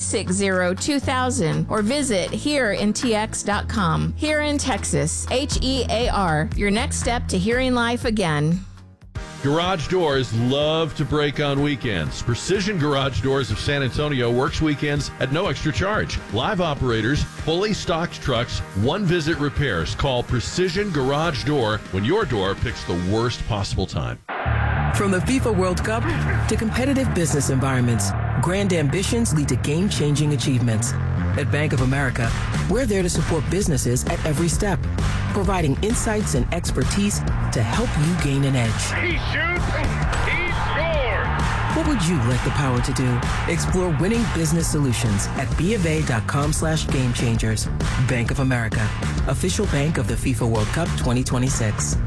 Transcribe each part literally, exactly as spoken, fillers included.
six zero, two thousand or visit here in T X dot com. Here in Texas, H E A R, your next step to hearing life again. Garage Doors love to break on weekends. Precision Garage Doors of San Antonio works weekends at no extra charge. Live operators, fully stocked trucks, one-visit repairs. Call Precision Garage Door when your door picks the worst possible time. From the FIFA World Cup to competitive business environments, grand ambitions lead to game-changing achievements. At Bank of America, we're there to support businesses at every step, providing insights and expertise to help you gain an edge. He shoots, he scores! What would you like the power to do? Explore winning business solutions at BofA.com slash game changers. Bank of America, official bank of the FIFA World Cup twenty twenty-six.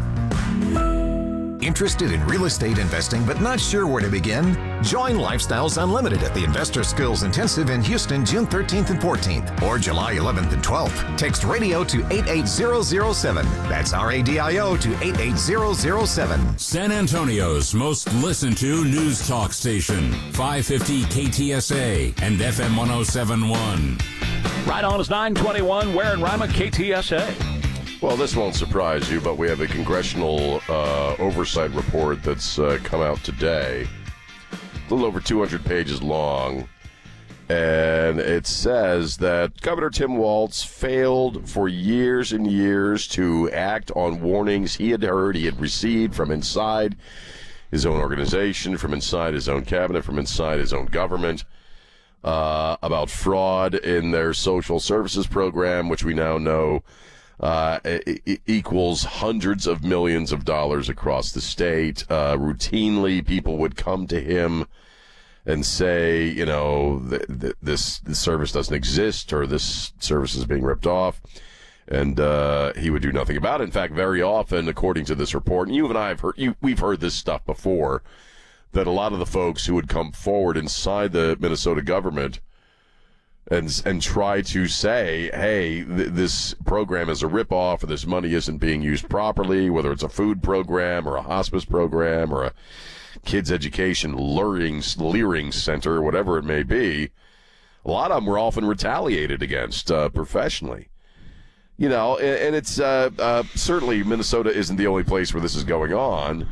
Interested in real estate investing but not sure where to begin? Join Lifestyles Unlimited at the Investor Skills Intensive in Houston June thirteenth and fourteenth or July eleventh and twelfth. Text radio to eight eight zero zero seven. That's R A D I O to eight eight zero zero seven. San Antonio's most listened to news talk station, five fifty K T S A and F M one oh seven point one. Right on is nine twenty-one, Ware and Rima, K T S A. Well, this won't surprise you, but we have a congressional uh, oversight report that's uh, come out today. A little over two hundred pages long. And it says that Governor Tim Walz failed for years and years to act on warnings he had heard he had received from inside his own organization, from inside his own cabinet, from inside his own government, uh, about fraud in their social services program, which we now know Uh, it, it equals hundreds of millions of dollars across the state. Uh, routinely, people would come to him and say, you know, th- th- this, this service doesn't exist or this service is being ripped off. And uh, he would do nothing about it. In fact, very often, according to this report, and you and I have heard, you, we've heard this stuff before, that a lot of the folks who would come forward inside the Minnesota government and and try to say, hey, th- this program is a ripoff, or this money isn't being used properly, whether it's a food program or a hospice program or a kids' education luring, leering center, or whatever it may be. A lot of them were often retaliated against uh, professionally. You know, and, and it's uh, uh, certainly Minnesota isn't the only place where this is going on,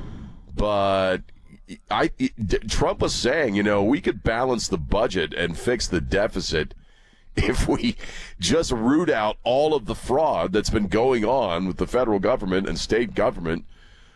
but I, Trump was saying, you know, we could balance the budget and fix the deficit if we just root out all of the fraud that's been going on with the federal government and state government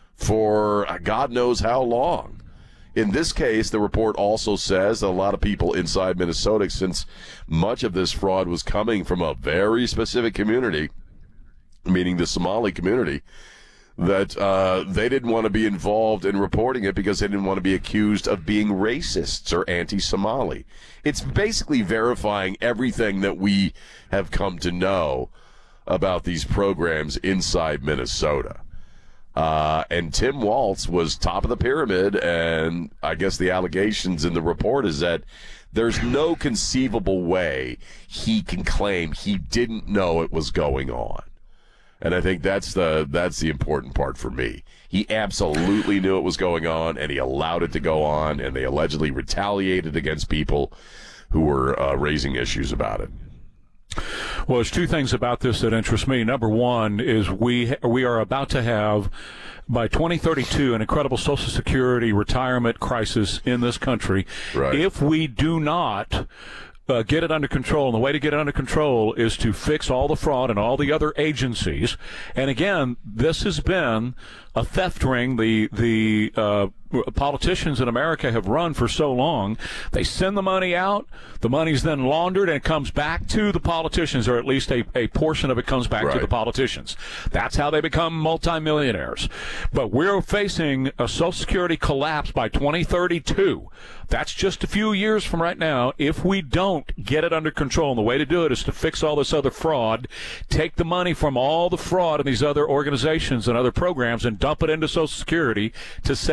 for God knows how long. In this case, the report also says that a lot of people inside Minnesota, since much of this fraud was coming from a very specific community, meaning the Somali community, that uh, they didn't want to be involved in reporting it because they didn't want to be accused of being racists or anti-Somali. It's basically verifying everything that we have come to know about these programs inside Minnesota. Uh, and Tim Walz was top of the pyramid, and I guess the allegations in the report is that there's no conceivable way he can claim he didn't know it was going on. And I think that's the that's the important part for me. He absolutely knew it was going on, and he allowed it to go on, and they allegedly retaliated against people who were uh, raising issues about it. Well, there's two things about this that interest me. Number one is we we are about to have, by twenty thirty-two, an incredible Social Security retirement crisis in this country. Right. If we do not Uh, get it under control. And the way to get it under control is to fix all the fraud and all the other agencies. And again, this has been a theft ring the the uh, politicians in America have run for so long. They send the money out, the money's then laundered, and it comes back to the politicians, or at least a, a portion of it comes back right. to the politicians. That's how they become multimillionaires. But we're facing a Social Security collapse by twenty thirty-two. That's just a few years from right now. If we don't get it under control, and the way to do it is to fix all this other fraud, take the money from all the fraud in these other organizations and other programs and dump it into Social Security to save Social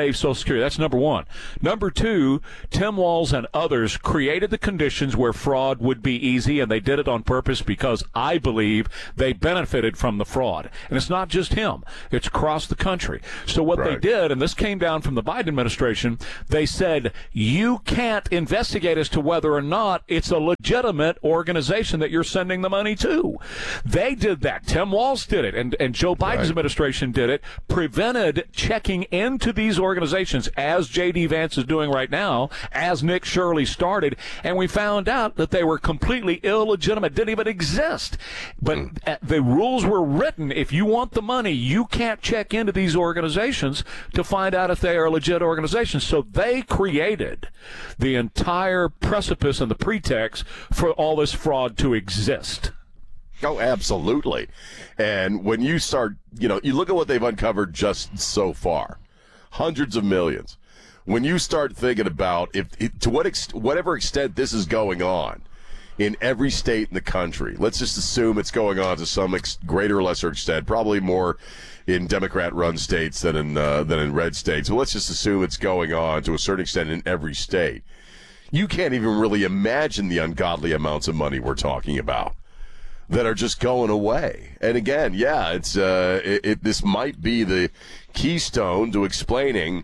Security. That's number one. Number two, Tim Walz and others created the conditions where fraud would be easy, and they did it on purpose because I believe they benefited from the fraud. And it's not just him. It's across the country. So what Right. they did, and this came down from the Biden administration, they said, you can't investigate as to whether or not it's a legitimate organization that you're sending the money to. They did that. Tim Walz did it, and, and Joe Biden's Right. administration did it, prevented checking into these organizations, as J D. Vance is doing right now, as Nick Shirley started, and we found out that they were completely illegitimate, didn't even exist. But mm. the rules were written. If you want the money, you can't check into these organizations to find out if they are legit organizations. So they created the entire precipice and the pretext for all this fraud to exist. Oh, absolutely. And when you start, you know, you look at what they've uncovered just so far, hundreds of millions. When you start thinking about if, if to what ex, whatever extent this is going on in every state in the country, let's just assume it's going on to some ex, greater or lesser extent, probably more in Democrat-run states than in uh, than in red states. But let's just assume it's going on to a certain extent in every state. You can't even really imagine the ungodly amounts of money we're talking about that are just going away. And again, yeah, it's uh, it, it, this might be the keystone to explaining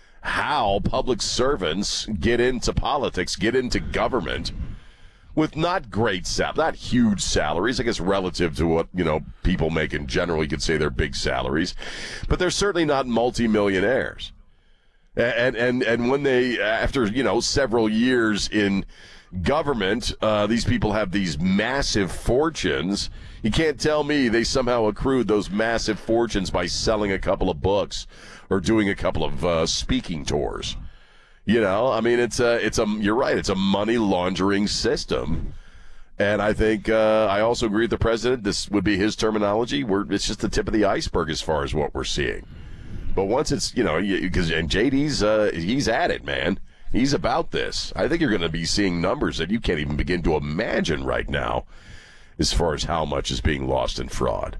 how public servants get into politics, get into government with not great sal, not huge salaries, I guess relative to what, you know, people make in general. You could say they're big salaries, but they're certainly not multimillionaires. And and and when they, after, you know, several years in government, uh, these people have these massive fortunes. You can't tell me they somehow accrued those massive fortunes by selling a couple of books or doing a couple of uh, speaking tours. You know, I mean, it's a, it's a, you're right, it's a money laundering system. And I think uh, I also agree with the president. This would be his terminology. We're, it's just the tip of the iceberg as far as what we're seeing. But once it's, you know, because and J D's uh, he's at it, man. He's about this. I think you're going to be seeing numbers that you can't even begin to imagine right now as far as how much is being lost in fraud.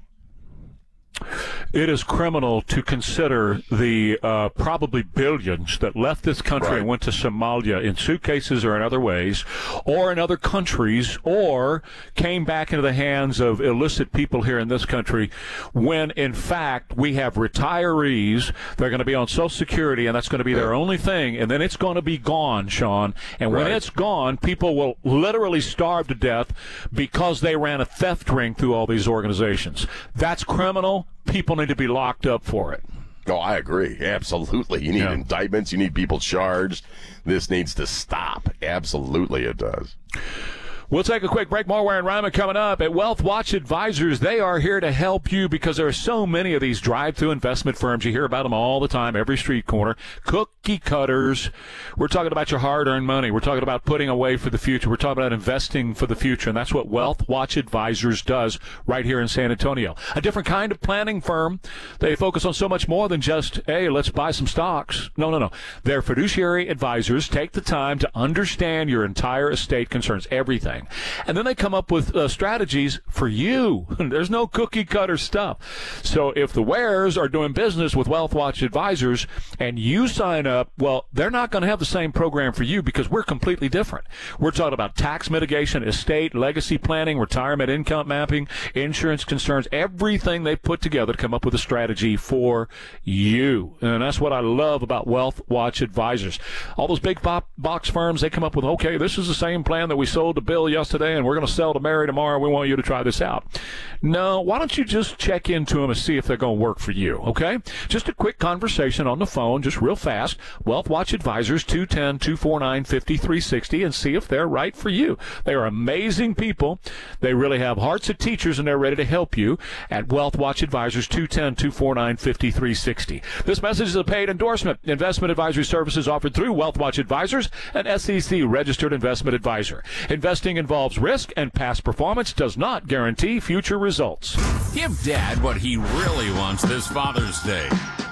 It is criminal to consider the uh, probably billions that left this country Right. and went to Somalia in suitcases or in other ways, or in other countries, or came back into the hands of illicit people here in this country, when in fact we have retirees. They're going to be on Social Security, and that's going to be their only thing, and then it's going to be gone, Sean. And when Right. it's gone, people will literally starve to death because they ran a theft ring through all these organizations. That's criminal. People need to be locked up for it. Oh, I agree. Absolutely. You need Yeah. indictments. You need people charged. This needs to stop. Absolutely it does. We'll take a quick break. More Ware and Ryman coming up. At Wealth Watch Advisors, they are here to help you because there are so many of these drive-through investment firms. You hear about them all the time, every street corner. Cookie cutters. We're talking about your hard-earned money. We're talking about putting away for the future. We're talking about investing for the future, and that's what Wealth Watch Advisors does right here in San Antonio. A different kind of planning firm. They focus on so much more than just, hey, let's buy some stocks. No, no, no. They're fiduciary advisors. Take the time to understand your entire estate concerns, everything. And then they come up with uh, strategies for you. There's no cookie cutter stuff. So if the Wares are doing business with Wealth Watch Advisors and you sign up, well, they're not going to have the same program for you because we're completely different. We're talking about tax mitigation, estate, legacy planning, retirement income mapping, insurance concerns, everything they put together to come up with a strategy for you. And that's what I love about Wealth Watch Advisors. All those big box firms, they come up with, okay, this is the same plan that we sold to Bill yesterday, and we're going to sell to Mary tomorrow. We want you to try this out. No, why don't you just check into them and see if they're going to work for you, okay? Just a quick conversation on the phone, just real fast. Wealth Watch Advisors, two one zero, two four nine, five three six zero, and see if they're right for you. They are amazing people. They really have hearts of teachers, and they're ready to help you at Wealth Watch Advisors, two one zero, two four nine, five three six zero. This message is a paid endorsement. Investment advisory services offered through Wealth Watch Advisors, an S E C-registered investment advisor. Investing involves risk, and past performance does not guarantee future results. Give Dad what he really wants this Father's Day.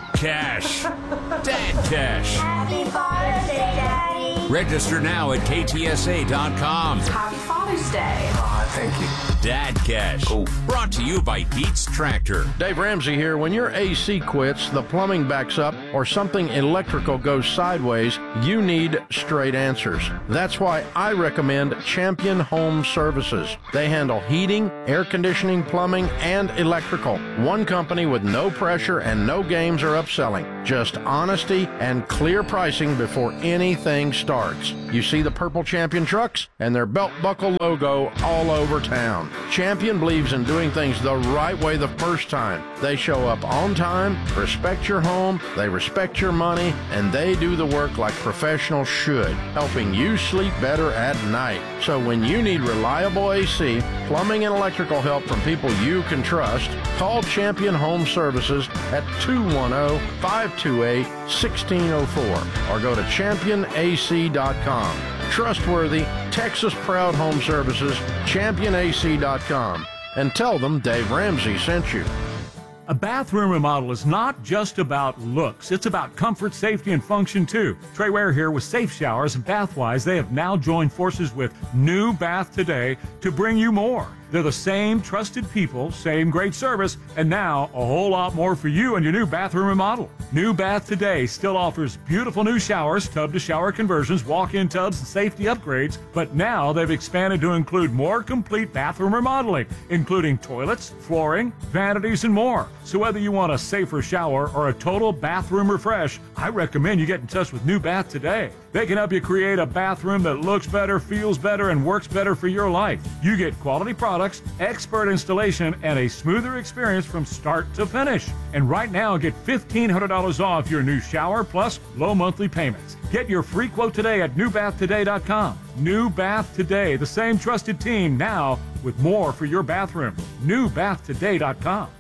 Cash. Dad cash. Happy Father's Day, Daddy. Register now at K T S A dot com. Happy Father's Day. Thank you. Dad Cash. Cool. Brought to you by Dietz Tractor. Dave Ramsey here. When your A C quits, the plumbing backs up, or something electrical goes sideways, you need straight answers. That's why I recommend Champion Home Services. They handle heating, air conditioning, plumbing, and electrical. One company with no pressure and no games or upselling. Just honesty and clear pricing before anything starts. You see the purple Champion trucks and their belt buckle logo all over town. Champion believes in doing things the right way the first time. They show up on time, respect your home, they respect your money, and they do the work like professionals should, helping you sleep better at night. So when you need reliable A C, plumbing, and electrical help from people you can trust, call Champion Home Services at two one zero, five two eight, one six zero four or go to champion A C dot com. Trustworthy, Texas-proud home services, champion A C dot com. And tell them Dave Ramsey sent you. A bathroom remodel is not just about looks. It's about comfort, safety, and function, too. Trey Ware here with Safe Showers and Bathwise. They have now joined forces with New Bath Today to bring you more. They're the same trusted people, same great service, and now a whole lot more for you and your new bathroom remodel. New Bath Today still offers beautiful new showers, tub-to-shower conversions, walk-in tubs, and safety upgrades, but now they've expanded to include more complete bathroom remodeling, including toilets, flooring, vanities, and more. So whether you want a safer shower or a total bathroom refresh, I recommend you get in touch with New Bath Today. They can help you create a bathroom that looks better, feels better, and works better for your life. You get quality products, expert installation, and a smoother experience from start to finish. And right now, get fifteen hundred dollars off your new shower plus low monthly payments. Get your free quote today at new bath today dot com. New Bath Today, the same trusted team now with more for your bathroom. new bath today dot com.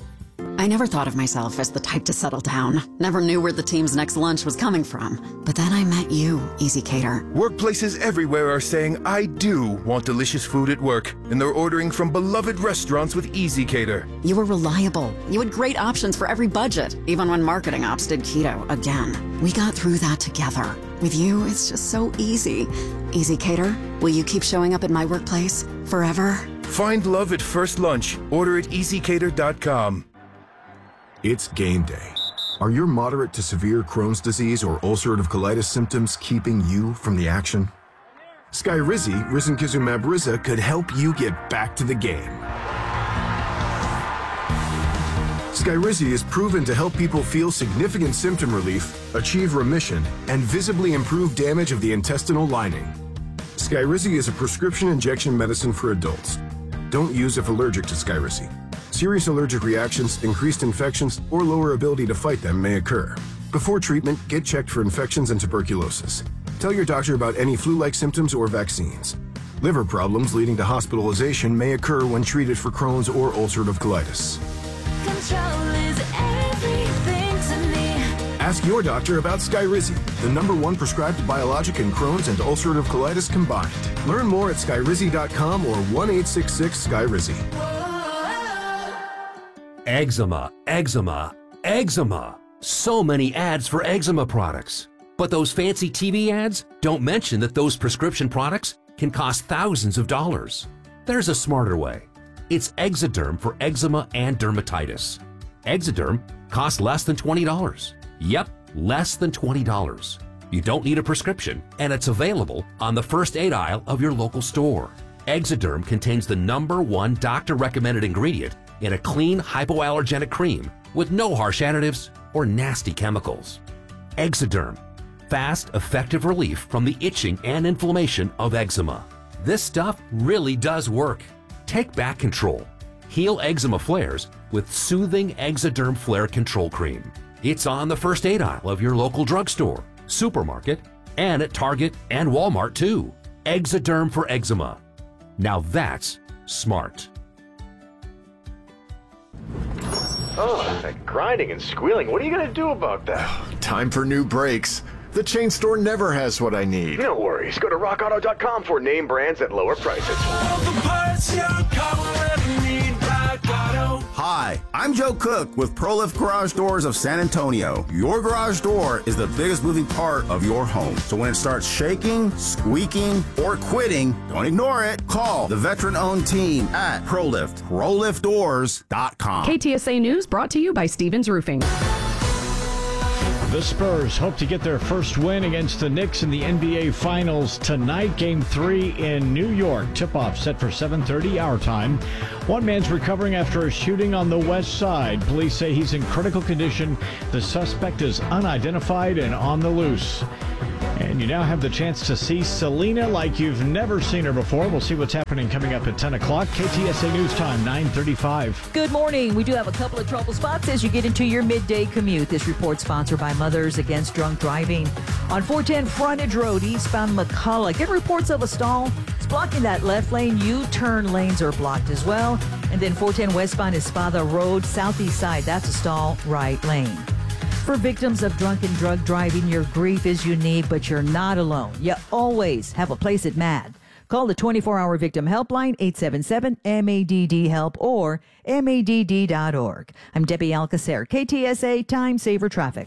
I never thought of myself as the type to settle down. Never knew where the team's next lunch was coming from. But then I met you, Easy Cater. Workplaces everywhere are saying, I do want delicious food at work. And they're ordering from beloved restaurants with Easy Cater. You were reliable. You had great options for every budget, even when marketing ops did keto again. We got through that together. With you, it's just so easy. Easy Cater, will you keep showing up at my workplace forever? Find love at first lunch. Order at easy cater dot com. It's game day. Are your moderate to severe Crohn's disease or ulcerative colitis symptoms keeping you from the action? Skyrizi, risankizumab Riza, could help you get back to the game. Skyrizi is proven to help people feel significant symptom relief, achieve remission, and visibly improve damage of the intestinal lining. Skyrizi is a prescription injection medicine for adults. Don't use if allergic to Skyrizi. Serious allergic reactions, increased infections, or lower ability to fight them may occur. Before treatment, get checked for infections and tuberculosis. Tell your doctor about any flu-like symptoms or vaccines. Liver problems leading to hospitalization may occur when treated for Crohn's or ulcerative colitis. Control is everything to me. Ask your doctor about Skyrizi, the number one prescribed biologic in Crohn's and ulcerative colitis combined. Learn more at skyrizi dot com or one eight six six Skyrizi. Eczema, eczema, eczema. So many ads for eczema products. But those fancy T V ads don't mention that those prescription products can cost thousands of dollars. There's a smarter way. It's Exoderm for eczema and dermatitis. Exoderm costs less than twenty dollars. Yep, less than twenty dollars. You don't need a prescription, and it's available on the first aid aisle of your local store. Exoderm contains the number one doctor-recommended ingredient in a clean hypoallergenic cream with no harsh additives or nasty chemicals. Exoderm, fast, effective relief from the itching and inflammation of eczema. This stuff really does work. Take back control. Heal eczema flares with soothing Exoderm Flare Control Cream. It's on the first aid aisle of your local drugstore, supermarket, and at Target and Walmart too. Exoderm for eczema. Now that's smart. Oh, that grinding and squealing. What are you going to do about that? Time for new brakes. The chain store never has what I need. No worries. Go to rock auto dot com for name brands at lower prices. All the parts your car will ever need, Rock Auto. Hi, I'm Joe Cook with ProLift Garage Doors of San Antonio. Your garage door is the biggest moving part of your home. So when it starts shaking, squeaking, or quitting, don't ignore it. Call the veteran-owned team at ProLift, pro lift doors dot com. K T S A News brought to you by Stevens Roofing. The Spurs hope to get their first win against the Knicks in the N B A Finals tonight. Game three in New York. Tip-off set for seven thirty our time. One man's recovering after a shooting on the west side. Police say he's in critical condition. The suspect is unidentified and on the loose. And you now have the chance to see Selena like you've never seen her before. We'll see what's happening coming up at ten o'clock. K T S A News Time, nine thirty-five. Good morning. We do have a couple of trouble spots as you get into your midday commute. This report sponsored by Mothers Against Drunk Driving. On four ten Frontage Road, eastbound McCullough. Get reports of a stall. It's blocking that left lane. U-turn lanes are blocked as well. And then four ten westbound Espada Road, southeast side. That's a stall, right lane. For victims of drunken drug driving, your grief is unique, but you're not alone. You always have a place at M A D. Call the twenty-four hour Victim Helpline, eight seven seven M A D D help or M A D D dot org. I'm Debbie Alcacer, K T S A Time Saver Traffic.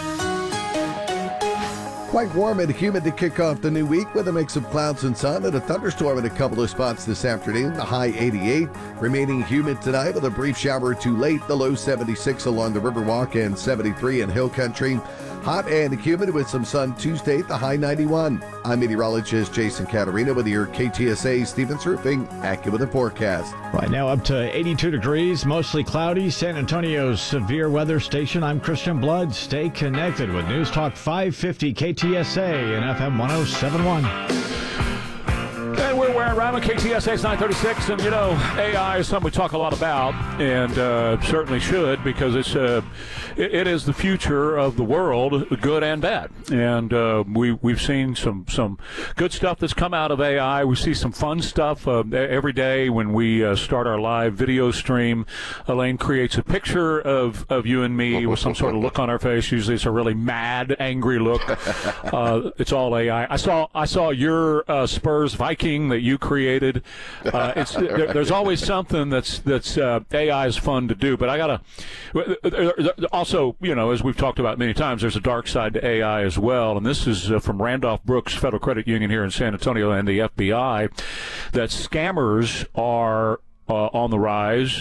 Quite warm and humid to kick off the new week with a mix of clouds and sun and a thunderstorm in a couple of spots this afternoon. The high eighty-eight. Remaining humid tonight with a brief shower or two late. The low seventy-six along the Riverwalk and seventy-three in Hill Country. Hot and humid with some sun Tuesday, the high ninety-one. I'm meteorologist Jason Caterina with your K T S A Stevens Roofing AccuWeather forecast. Right now up to eighty-two degrees, mostly cloudy. San Antonio's severe weather station. I'm Christian Blood. Stay connected with News Talk five fifty K T S A and F M one oh seven point one. And we're wearing around on K T S A's nine thirty-six, and you know, A I is something we talk a lot about, and uh, certainly should, because it's uh, it, it is the future of the world, good and bad. And uh, we we've seen some some good stuff that's come out of A I. We see some fun stuff uh, every day when we uh, start our live video stream. Elaine creates a picture of of you and me with some sort of look on our face. Usually, it's a really mad, angry look. Uh, it's all A I. I saw I saw your uh, Spurs Viking that you created. Uh, it's there, there's always something that's that's uh, A I is fun to do. But I gotta also, you know, as we've talked about many times, there's a dark side to A I as well. And this is uh, from Randolph Brooks Federal Credit Union here in San Antonio and the F B I, that scammers are uh, on the rise.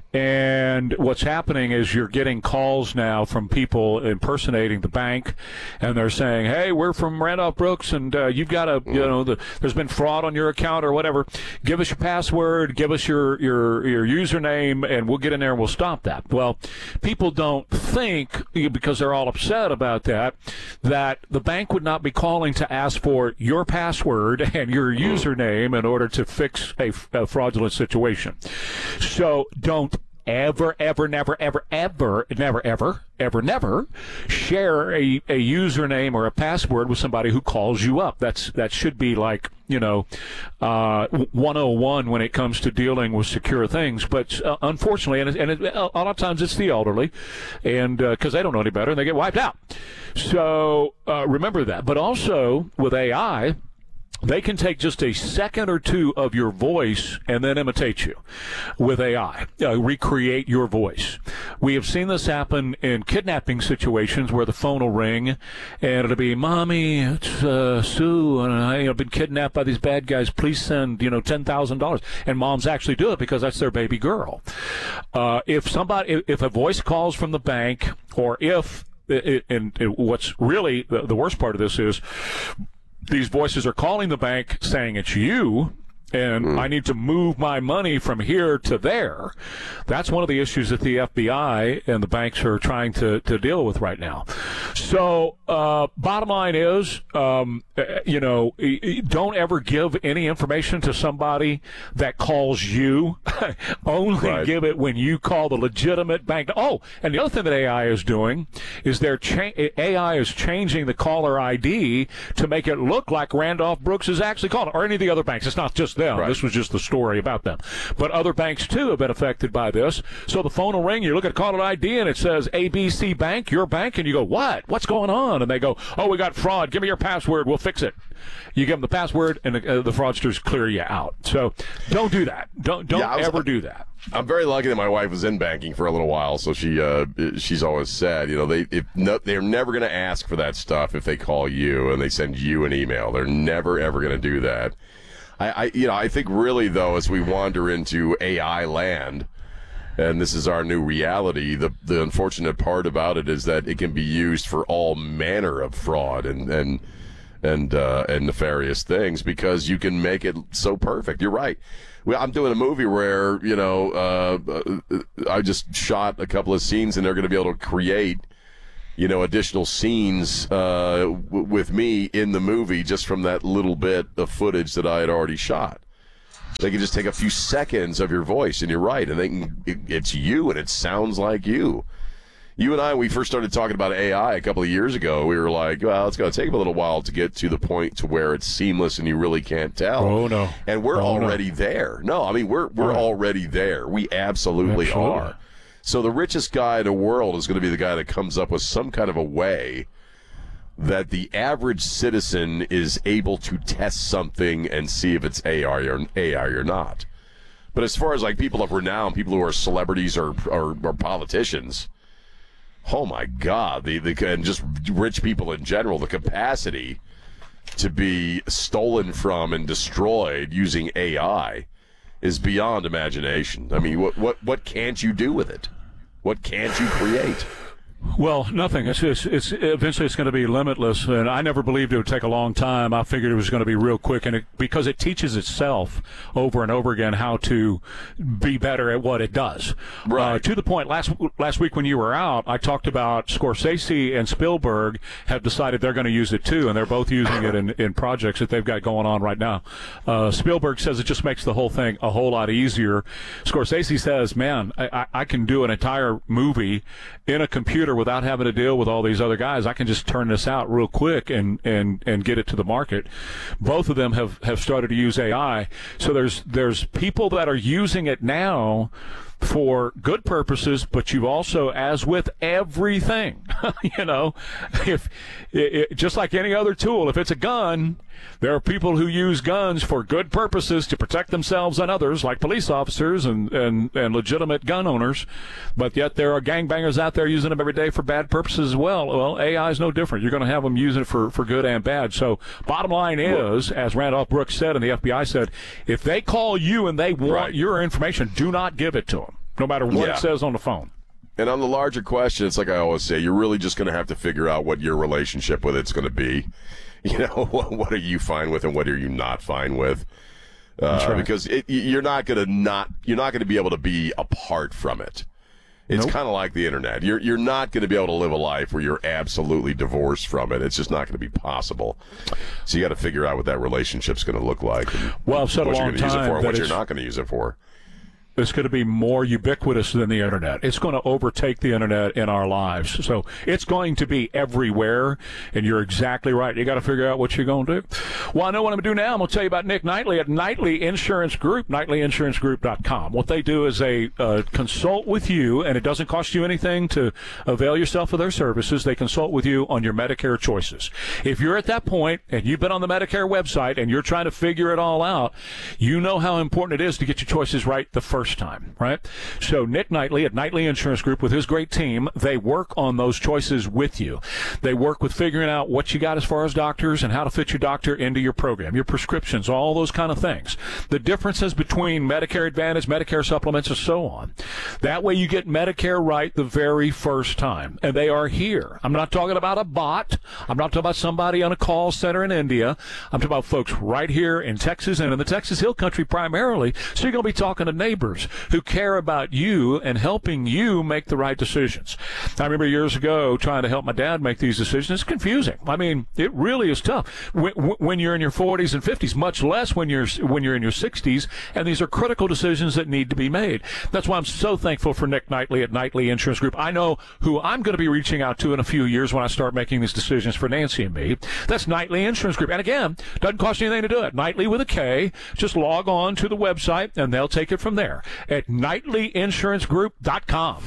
And what's happening is you're getting calls now from people impersonating the bank, and they're saying, "Hey, we're from Randolph Brooks, and uh, you've got a, you know, the, there's been fraud on your account or whatever. Give us your password, give us your your your username, and we'll get in there and we'll stop that." Well, people don't think, because they're all upset about that, that the bank would not be calling to ask for your password and your username in order to fix a, a fraudulent situation. So don't ever, ever, never, ever, ever, never, ever, ever, never share a, a username or a password with somebody who calls you up. That's that should be like, you know, uh, one oh one when it comes to dealing with secure things. But uh, unfortunately, and, it, and it, a lot of times it's the elderly, and because uh, they don't know any better, and they get wiped out. So uh, remember that. But also with A I, they can take just a second or two of your voice and then imitate you with A I, uh, recreate your voice. We have seen this happen in kidnapping situations where the phone will ring and it'll be, "Mommy, it's uh, Sue, and I've been kidnapped by these bad guys. Please send, you know, ten thousand dollars. And moms actually do it because that's their baby girl. Uh, if somebody, if a voice calls from the bank, or if, and what's really the worst part of this is, these voices are calling the bank saying it's you, and mm. I need to move my money from here to there. That's one of the issues that the F B I and the banks are trying to, to deal with right now. So uh, bottom line is, um, you know, don't ever give any information to somebody that calls you. Only right. give it when you call the legitimate bank. Oh, and the other thing that A I is doing is they're cha- A I is changing the caller I D to make it look like Randolph Brooks is actually calling, or any of the other banks. It's not just them. Right. This was just the story about them. But other banks, too, have been affected by this. So the phone will ring. You look at caller I D, and it says A B C Bank, your bank, and you go, what? What's going on? And they go, oh, we got fraud. Give me your password. We'll fix it. You give them the password, and the, uh, the fraudsters clear you out. So don't do that. Don't don't Yeah, I was- ever do that. I'm very lucky that my wife was in banking for a little while, so she uh, she's always said, you know, they if no, they're never going to ask for that stuff if they call you and they send you an email. They're never ever going to do that. I, I you know I think really though, as we wander into A I land, and this is our new reality, the the unfortunate part about it is that it can be used for all manner of fraud and and and uh, and nefarious things because you can make it so perfect. You're right. Well, I'm doing a movie where, you know, uh, I just shot a couple of scenes, and they're going to be able to create, you know, additional scenes uh, w- with me in the movie just from that little bit of footage that I had already shot. They can just take a few seconds of your voice, and you're right, and they can, it, it's you, and it sounds like you. You and I, when we first started talking about A I a couple of years ago, we were like, well, it's going to take a little while to get to the point to where it's seamless and you really can't tell. Oh, no. And we're Oh, already no. there. No, I mean, we're we're Right. already there. We absolutely, Absolutely. are. So the richest guy in the world is going to be the guy that comes up with some kind of a way that the average citizen is able to test something and see if it's A I or A I or not. But as far as like people of renown, people who are celebrities or or, or politicians, oh my God, the, the and just rich people in general, the capacity to be stolen from and destroyed using A I is beyond imagination. I mean, what what what can't you do with it? What can't you create? Well, nothing. It's, it's, it's eventually it's going to be limitless, and I never believed it would take a long time. I figured it was going to be real quick, and it, because it teaches itself over and over again how to be better at what it does. Right. Uh, to the point, last last week when you were out, I talked about Scorsese and Spielberg have decided they're going to use it too, and they're both using it in, in projects that they've got going on right now. Uh, Spielberg says it just makes the whole thing a whole lot easier. Scorsese says, man, I, I can do an entire movie in a computer without having to deal with all these other guys. I can just turn this out real quick and, and, and get it to the market. Both of them have, have started to use A I. So there's there's people that are using it now for good purposes, but you've also, as with everything, you know, if it, it, just like any other tool, if it's a gun, there are people who use guns for good purposes to protect themselves and others, like police officers and, and, and legitimate gun owners, but yet there are gangbangers out there using them every day for bad purposes as well. Well, A I is no different. You're going to have them using it for, for good and bad. So bottom line is, as Randolph Brooks said and the F B I said, if they call you and they want right. your information, do not give it to them, no matter what Yeah. it says on the phone. And on the larger question, it's like I always say, you're really just going to have to figure out what your relationship with it's going to be. You know, what, what are you fine with and what are you not fine with? Uh, That's right. Because it, you're not going to not you're not going to be able to be apart from it. It's Nope. kind of like the internet. You're you're not going to be able to live a life where you're absolutely divorced from it. It's just not going to be possible. So you got to figure out what that relationship's going to look like. And Well, I've said a what long you're going to use it time for and that what you're it's- not going to use it for. It's going to be more ubiquitous than the internet. It's going to overtake the internet in our lives. So it's going to be everywhere, and you're exactly right. You got to figure out what you're going to do. Well, I know what I'm going to do now. I'm going to tell you about Nick Knightley at Knightley Insurance Group, knightley insurance group dot com. What they do is they uh, consult with you, and it doesn't cost you anything to avail yourself of their services. They consult with you on your Medicare choices. If you're at that point, and you've been on the Medicare website, and you're trying to figure it all out, you know how important it is to get your choices right the first time, right? So Nick Knightley at Knightley Insurance Group with his great team, they work on those choices with you. They work with figuring out what you got as far as doctors and how to fit your doctor into your program, your prescriptions, all those kind of things. The differences between Medicare Advantage, Medicare supplements, and so on. That way you get Medicare right the very first time. And they are here. I'm not talking about a bot. I'm not talking about somebody on a call center in India. I'm talking about folks right here in Texas and in the Texas Hill Country primarily. So you're going to be talking to neighbors, others who care about you and helping you make the right decisions. I remember years ago trying to help my dad make these decisions. It's confusing. I mean, it really is tough when, when you're in your forties and fifties, much less when you're when you're in your sixties, and these are critical decisions that need to be made. That's why I'm so thankful for Nick Knightley at Knightley Insurance Group. I know who I'm going to be reaching out to in a few years when I start making these decisions for Nancy and me. That's Knightley Insurance Group. And again, doesn't cost you anything to do it. Knightley with a K. Just log on to the website, and they'll take it from there at knightley insurance group dot com.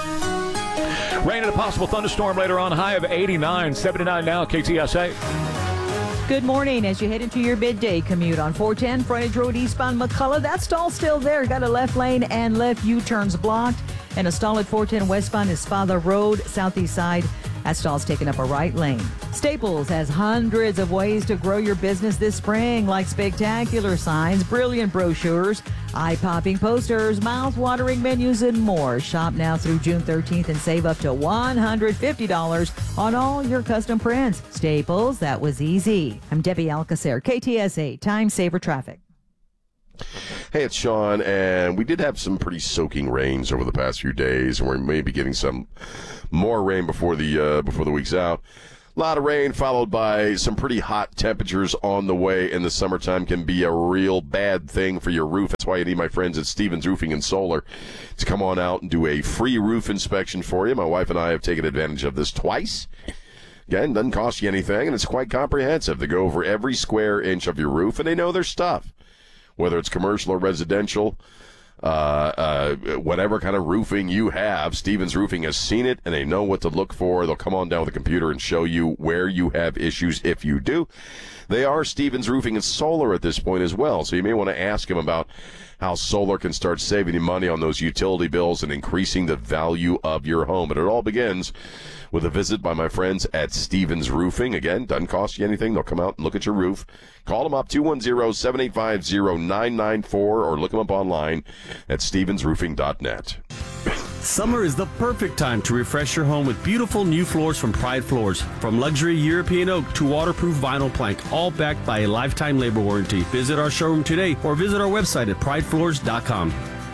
Rain and a possible thunderstorm later on, high of eighty-nine, seventy-nine now, K T S A. Good morning. As you head into your midday commute on four ten Frontage Road eastbound McCullough, that stall's still there. Got a left lane and left U-turns blocked. And a stall at four ten westbound is Father Road, southeast side. That stall's taking up a right lane. Staples has hundreds of ways to grow your business this spring, like spectacular signs, brilliant brochures, eye-popping posters, mouth-watering menus, and more. Shop now through June thirteenth and save up to one hundred fifty dollars on all your custom prints. Staples, that was easy. I'm Debbie Alcacer, K T S A, Time Saver Traffic. Hey, it's Sean, and we did have some pretty soaking rains over the past few days, and we're maybe getting some more rain before the uh, before the week's out. A lot of rain followed by some pretty hot temperatures on the way in the summertime can be a real bad thing for your roof. That's why you need my friends at Stevens Roofing and Solar to come on out and do a free roof inspection for you. My wife and I have taken advantage of this twice. Again, doesn't cost you anything, and it's quite comprehensive. They go over every square inch of your roof, and they know their stuff. Whether it's commercial or residential, uh, uh, whatever kind of roofing you have, Stevens Roofing has seen it, and they know what to look for. They'll come on down with the computer and show you where you have issues if you do. They are Stevens Roofing and Solar at this point as well, so you may want to ask them about how solar can start saving you money on those utility bills and increasing the value of your home. But it all begins with a visit by my friends at Stevens Roofing. Again, doesn't cost you anything. They'll come out and look at your roof. Call them up, two one zero, seven eight five, zero nine nine four, or look them up online at stevens roofing dot net. Summer is the perfect time to refresh your home with beautiful new floors from Pride Floors. From luxury European oak to waterproof vinyl plank, all backed by a lifetime labor warranty. Visit our showroom today or visit our website at pride floors dot com.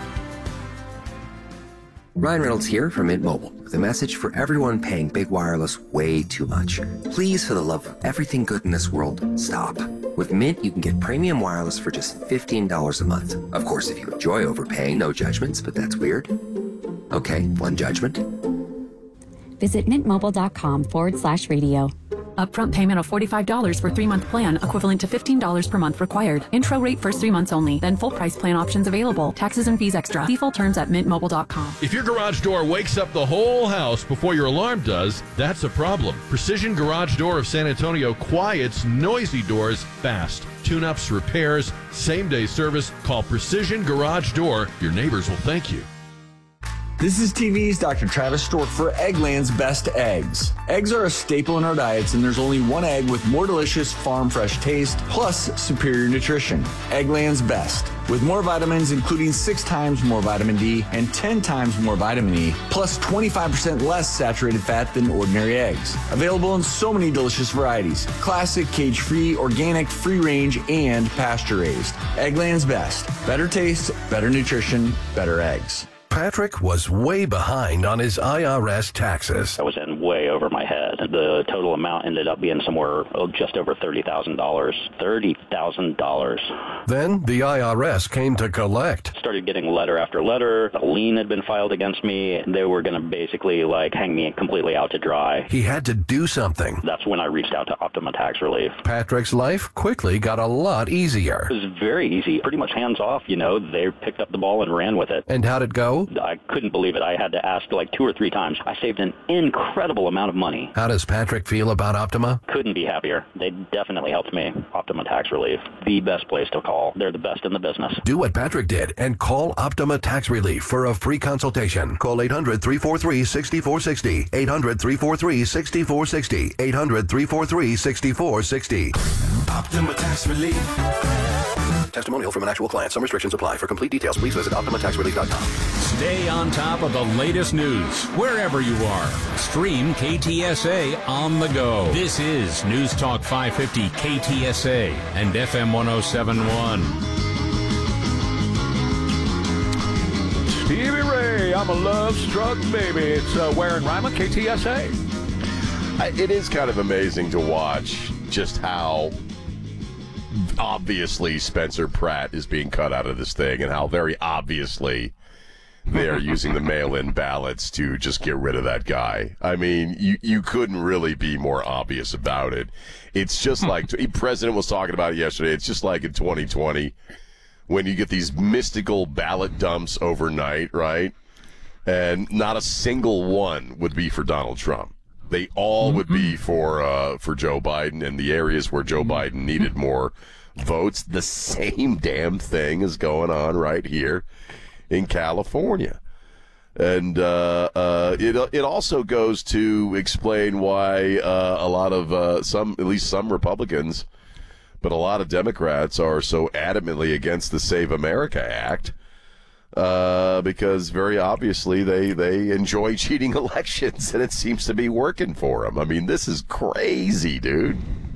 Ryan Reynolds here from Mint Mobile with a message for everyone paying big wireless way too much. Please, for the love of everything good in this world, stop. With Mint, you can get premium wireless for just fifteen dollars a month. Of course, if you enjoy overpaying, no judgments, but that's weird. Okay, one judgment. Visit mintmobile.com forward slash radio. Upfront payment of forty-five dollars for three-month plan, equivalent to fifteen dollars per month required. Intro rate first three months only, then full price plan options available. Taxes and fees extra. See full terms at mint mobile dot com. If your garage door wakes up the whole house before your alarm does, that's a problem. Precision Garage Door of San Antonio quiets noisy doors fast. Tune-ups, repairs, same-day service. Call Precision Garage Door. Your neighbors will thank you. This is T V's Doctor Travis Stork for Eggland's Best Eggs. Eggs are a staple in our diets, and there's only one egg with more delicious farm fresh taste, plus superior nutrition. Eggland's Best. With more vitamins, including six times more vitamin D and ten times more vitamin E, plus twenty-five percent less saturated fat than ordinary eggs. Available in so many delicious varieties. Classic, cage-free, organic, free-range, and pasture-raised. Eggland's Best. Better taste, better nutrition, better eggs. Patrick was way behind on his I R S taxes. I was in way over my head. The total amount ended up being somewhere oh, just over thirty thousand dollars. thirty thousand dollars. Then the I R S came to collect. Started getting letter after letter. A lien had been filed against me. They were going to basically like hang me completely out to dry. He had to do something. That's when I reached out to Optima Tax Relief. Patrick's life quickly got a lot easier. It was very easy. Pretty much hands off, you know. They picked up the ball and ran with it. And how'd it go? I couldn't believe it. I had to ask like two or three times. I saved an incredible amount of money. How does Patrick feel about Optima? Couldn't be happier. They definitely helped me. Optima Tax Relief, the best place to call. They're the best in the business. Do what Patrick did and call Optima Tax Relief for a free consultation. Call eight hundred, three four three, six four six zero. eight hundred, three four three, six four six zero. eight hundred, three four three, six four six zero. Optima Tax Relief. Testimonial from an actual client. Some restrictions apply. For complete details, please visit optima tax relief dot com. Stay on top of the latest news wherever you are. Stream K T S A on the go. This is News Talk five fifty K T S A and F M one oh seven point one. Stevie Ray, I'm a love-struck baby. It's uh, Ware and Ryman, K T S A. It is kind of amazing to watch just how obviously Spencer Pratt is being cut out of this thing and how very obviously they are using the mail-in ballots to just get rid of that guy. I mean, you, you couldn't really be more obvious about it. It's just like, the president was talking about it yesterday, it's just like in twenty twenty when you get these mystical ballot dumps overnight, right? And not a single one would be for Donald Trump. They all mm-hmm. would be for uh, for Joe Biden, and the areas where Joe Biden needed more votes. The same damn thing is going on right here in California. And uh, uh, it it also goes to explain why uh, a lot of uh, some, at least some Republicans, but a lot of Democrats are so adamantly against the Save America Act. Uh, because very obviously they, they enjoy cheating elections, and it seems to be working for them. I mean, this is crazy, dude.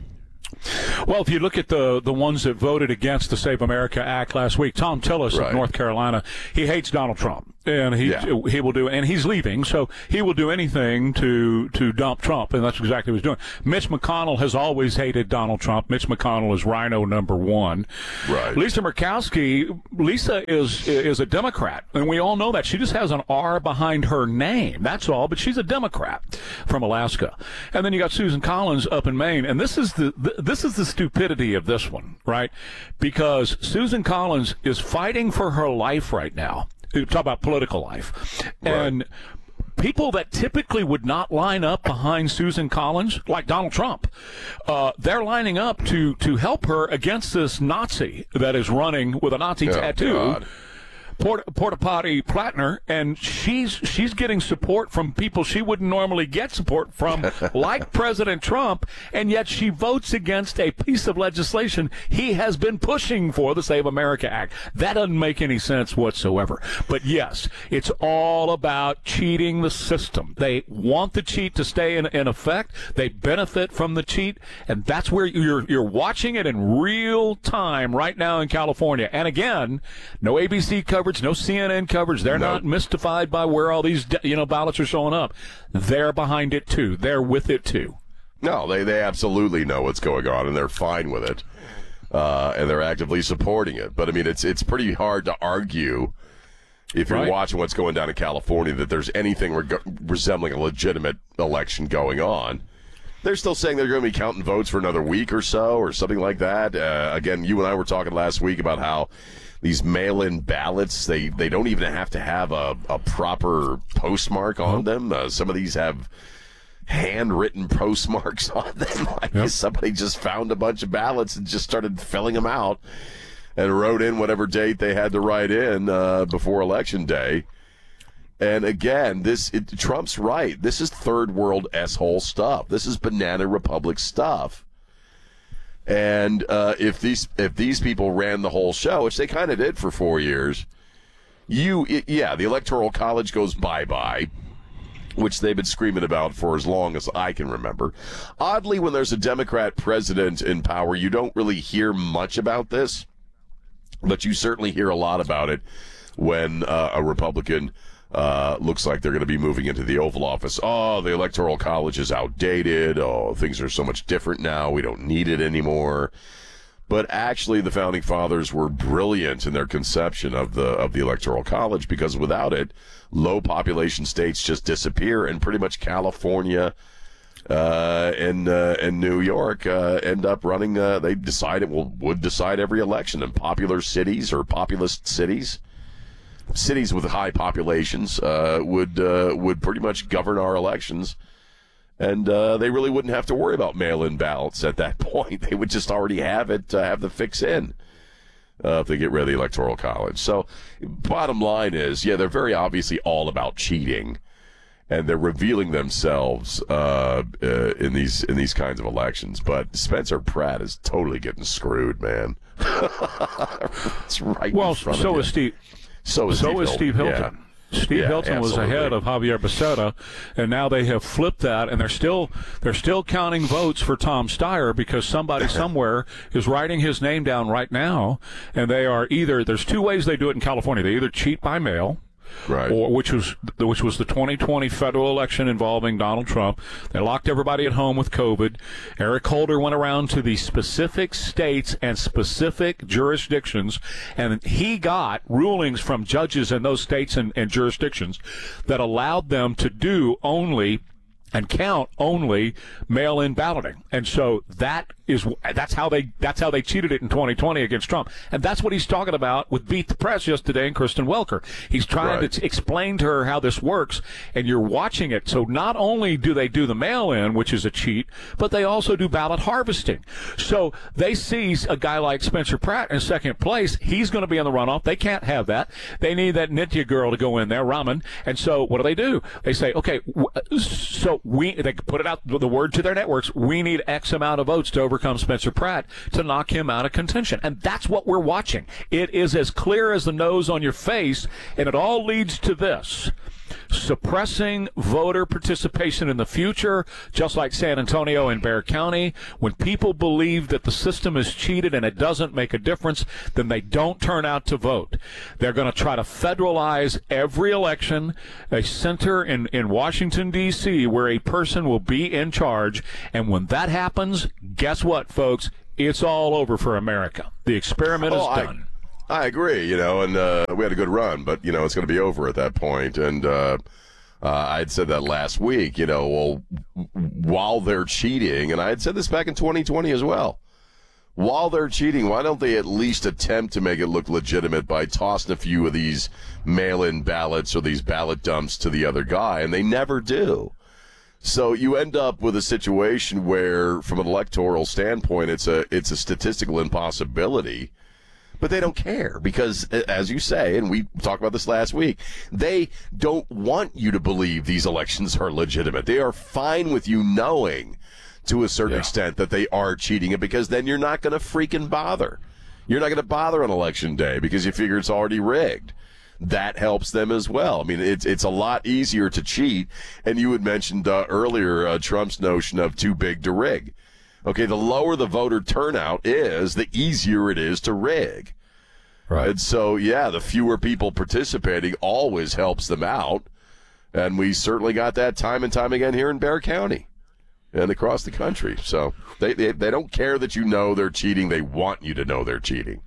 Well, if you look at the the ones that voted against the Save America Act last week, Tom Tillis right. of North Carolina, he hates Donald Trump, and he yeah. he will do, and he's leaving, so he will do anything to to dump Trump, and that's exactly what he's doing. Mitch McConnell has always hated Donald Trump. Mitch McConnell is Rhino number one. Right. Lisa Murkowski, Lisa is is a Democrat, and we all know that. She just has an R behind her name. That's all, but she's a Democrat from Alaska. And then you got Susan Collins up in Maine, and this is the, the this is the stupidity of this one, right? Because Susan Collins is fighting for her life right now. You talk about political life. Right. And people that typically would not line up behind Susan Collins, like Donald Trump, uh, they're lining up to, to help her against this Nazi that is running with a Nazi oh, tattoo. God. Porta, Porta Potty Plattner, and she's she's getting support from people she wouldn't normally get support from, like President Trump, and yet she votes against a piece of legislation he has been pushing for, the Save America Act. That doesn't make any sense whatsoever. But yes, it's all about cheating the system. They want the cheat to stay in, in effect. They benefit from the cheat, and that's where you're you're watching it in real time right now in California. And again, no A B C coverage. No C N N coverage. They're no. not mystified by where all these, you know, ballots are showing up. They're behind it too. They're with it too. No, they they absolutely know what's going on, and they're fine with it, uh, and they're actively supporting it. But I mean, it's it's pretty hard to argue if you're right. watching what's going down in California that there's anything reg- resembling a legitimate election going on. They're still saying they're going to be counting votes for another week or so, or something like that. Uh, again, you and I were talking last week about how these mail-in ballots, they, they don't even have to have a, a proper postmark on them. Uh, some of these have handwritten postmarks on them. Like yep. somebody just found a bunch of ballots and just started filling them out and wrote in whatever date they had to write in uh, before Election Day. And again, this it, Trump's right. This is third world S-hole stuff. This is Banana Republic stuff. And uh, if these if these people ran the whole show, which they kind of did for four years, you it, yeah, the Electoral College goes bye-bye, which they've been screaming about for as long as I can remember. Oddly, when there's a Democrat president in power, you don't really hear much about this, but you certainly hear a lot about it when uh, a Republican Uh, looks like they're going to be moving into the Oval Office. Oh, the Electoral College is outdated. Oh, things are so much different now. We don't need it anymore. But actually, the Founding Fathers were brilliant in their conception of the of the Electoral College, because without it, low population states just disappear, and pretty much California uh, and uh, and New York uh, end up running. Uh, they decide it will would decide every election in popular cities or populous cities. Cities with high populations uh, would uh, would pretty much govern our elections, and uh, they really wouldn't have to worry about mail-in ballots at that point. They would just already have it, uh, have the fix in uh, if they get rid of the Electoral College. So, bottom line is, yeah, they're very obviously all about cheating, and they're revealing themselves uh, uh, in these in these kinds of elections. But Spencer Pratt is totally getting screwed, man. It's right. Well, in front so of is Steve. So is so Steve is Hilton. Steve Hilton. Yeah. Steve Yeah, Hilton was absolutely. ahead of Javier Becerra, and now they have flipped that, and they're still they're still counting votes for Tom Steyer because somebody somewhere is writing his name down right now, and they are either there's two ways they do it in California. They either cheat by mail, right. or which was which was the twenty twenty federal election involving Donald Trump. They locked everybody at home with COVID. Eric Holder went around to the specific states and specific jurisdictions, and he got rulings from judges in those states and, and jurisdictions that allowed them to do only and count only mail-in balloting. And so that is that's how they that's how they cheated it in twenty twenty against Trump. And that's what he's talking about with Beat the Press yesterday and Kristen Welker. He's trying right. to t- explain to her how this works, and you're watching it. So not only do they do the mail-in, which is a cheat, but they also do ballot harvesting. So they see a guy like Spencer Pratt in second place. He's going to be in the runoff. They can't have that. They need that Nitya girl to go in there, Raman. And so what do they do? They say, okay, w- so we they put it out the word to their networks. We need X amount of votes to overcome Spencer Pratt to knock him out of contention. And that's what we're watching. It is as clear as the nose on your face, and it all leads to this. Suppressing voter participation in the future, just like San Antonio and Bexar County. When people believe that the system is cheated and it doesn't make a difference, then they don't turn out to vote. They're going to try to federalize every election, a center in, in Washington, D C, where a person will be in charge. And when that happens, guess what, folks? It's all over for America. The experiment oh, is I- done. I agree, you know, and uh, we had a good run, but, you know, it's going to be over at that point. And uh, uh, I had said that last week, you know, well, while they're cheating, and I had said this back in twenty twenty as well, while they're cheating, why don't they at least attempt to make it look legitimate by tossing a few of these mail-in ballots or these ballot dumps to the other guy? And they never do. So you end up with a situation where, from an electoral standpoint, it's a it's a statistical impossibility. But they don't care because, as you say, and we talked about this last week, they don't want you to believe these elections are legitimate. They are fine with you knowing, to a certain yeah. extent, that they are cheating it, because then you're not going to freaking bother. You're not going to bother on election day because you figure it's already rigged. That helps them as well. I mean, it's it's a lot easier to cheat. And you had mentioned uh, earlier uh, Trump's notion of too big to rig. Okay, the lower the voter turnout is, the easier it is to rig. Right. And so, yeah, the fewer people participating always helps them out. And we certainly got that time and time again here in Bexar County and across the country. So they, they, they don't care that you know they're cheating. They want you to know they're cheating.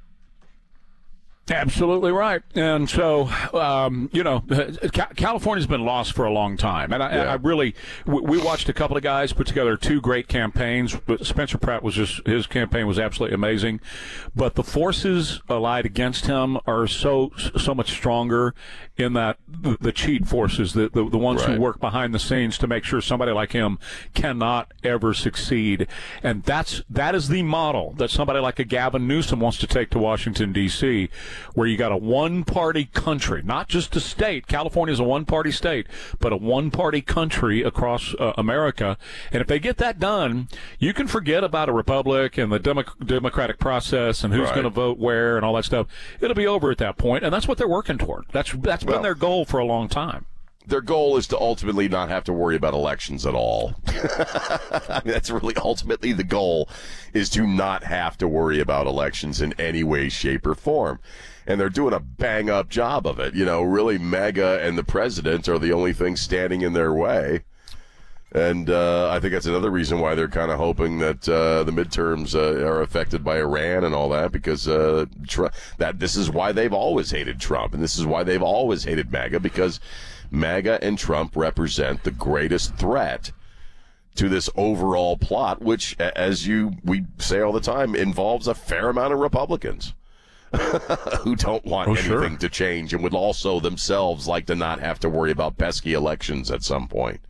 Absolutely right. And so, um, you know, California's been lost for a long time. And I, yeah. I really, we watched a couple of guys put together two great campaigns. Spencer Pratt was just, his campaign was absolutely amazing. But the forces allied against him are so, so much stronger in that the, the cheat forces, the, the, the ones right. who work behind the scenes to make sure somebody like him cannot ever succeed. And that's, that is the model that somebody like a Gavin Newsom wants to take to Washington, D C, where you got a one-party country, not just a state. California is a one-party state, but a one-party country across uh, America. And if they get that done, you can forget about a republic and the Demo- democratic process and who's right. going to vote where and all that stuff. It'll be over at that point, and that's what they're working toward. That's that's well, been their goal for a long time. Their goal is to ultimately not have to worry about elections at all. I mean, that's really ultimately the goal, is to not have to worry about elections in any way, shape, or form. And they're doing a bang-up job of it. You know, really, MAGA and the president are the only things standing in their way. And uh, I think that's another reason why they're kind of hoping that uh, the midterms uh, are affected by Iran and all that, because uh, tr- that this is why they've always hated Trump, and this is why they've always hated MAGA, because MAGA and Trump represent the greatest threat to this overall plot, which, as you we say all the time, involves a fair amount of Republicans who don't want oh, anything sure. to change and would also themselves like to not have to worry about pesky elections at some point.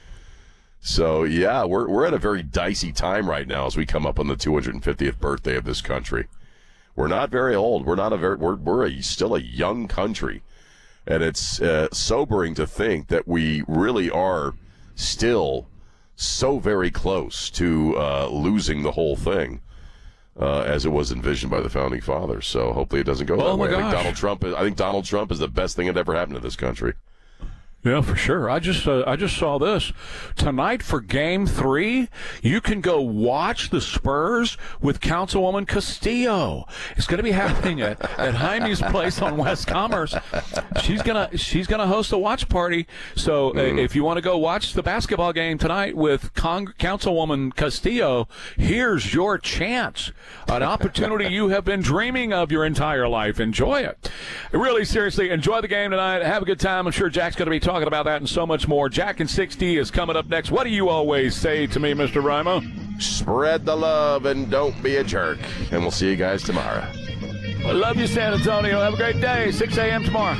So, yeah, we're we're at a very dicey time right now as we come up on the two hundred fiftieth birthday of this country. We're not very old. We're not a very we're we're a, still a young country. And it's uh, sobering to think that we really are still so very close to uh, losing the whole thing uh, as it was envisioned by the founding fathers. So hopefully it doesn't go oh that way. My I think gosh. Donald Trump is, I think Donald Trump is the best thing that ever happened to this country. Yeah, for sure. I just uh, I just saw this tonight for Game Three. You can go watch the Spurs with Councilwoman Castillo. It's going to be happening at, at Jaime's place on West Commerce. She's gonna she's gonna host a watch party. So uh, Mm. if you want to go watch the basketball game tonight with Cong- Councilwoman Castillo, here's your chance, an opportunity you have been dreaming of your entire life. Enjoy it. Really, seriously, enjoy the game tonight. Have a good time. I'm sure Jack's going to be talking about that and so much more. Jack and sixty is coming up next. What do you always say to me, Mister Rimo? Spread the love and don't be a jerk. And we'll see you guys tomorrow. I love you, San Antonio. Have a great day. six a.m. tomorrow.